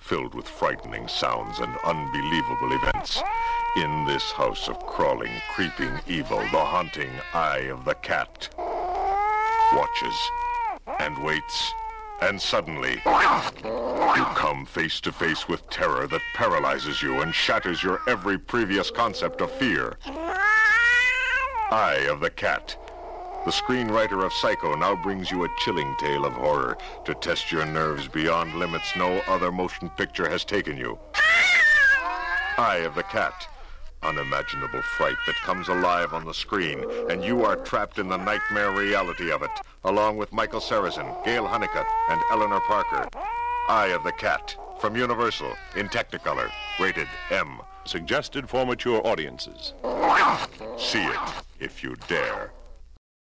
filled with frightening sounds and unbelievable events. In this house of crawling, creeping evil, the haunting Eye of the Cat watches and waits, and suddenly you come face to face with terror that paralyzes you and shatters your every previous concept of fear. Eye of the Cat. The screenwriter of Psycho now brings you a chilling tale of horror to test your nerves beyond limits no other motion picture has taken you. Eye of the Cat. Unimaginable fright that comes alive on the screen, and you are trapped in the nightmare reality of it, along with Michael Sarrazin, Gail Honeycutt, and Eleanor Parker. Eye of the Cat, from Universal, in Technicolor, rated M. Suggested for mature audiences. See it, if you dare.